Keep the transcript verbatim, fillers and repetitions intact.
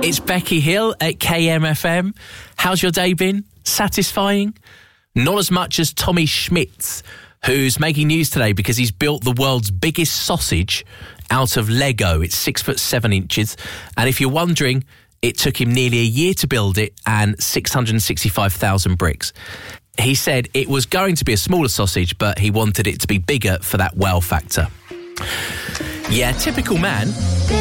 It's Becky Hill at K M F M. How's your day been? Satisfying? Not as much as Tommy Schmitz, who's making news today because he's built the world's biggest sausage out of Lego. It's six foot seven inches. And if you're wondering, it took him nearly a year to build it and six hundred sixty-five thousand bricks. He said it was going to be a smaller sausage, but he wanted it to be bigger for that wow factor. Yeah, typical man.